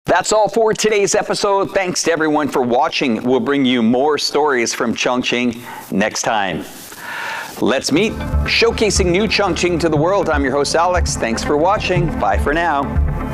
That's all for today's episode. Thanks to everyone for watching. We'll bring you more stories from Chongqing next time. Let's meet, showcasing new Chongqing to the world. I'm your host, Alex. Thanks for watching. Bye for now.